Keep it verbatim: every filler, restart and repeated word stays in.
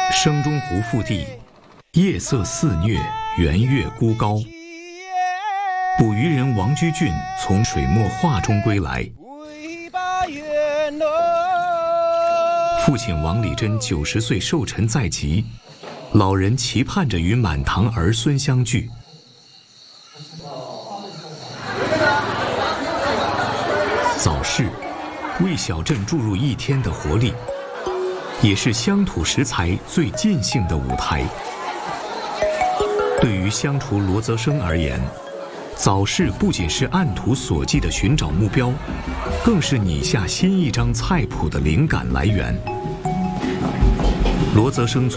生中湖腹地，夜色肆虐，圆月孤高。捕鱼人王居俊从水墨画中归来，父亲王礼珍九十岁寿辰在即，老人期盼着与满堂儿孙相聚。早市为小镇注入一天的活力，也是乡土食材最尽兴的舞台。对于乡厨罗泽生而言，早市不仅是按图索骥的寻找目标，更是拟下新一张菜谱的灵感来源。罗泽生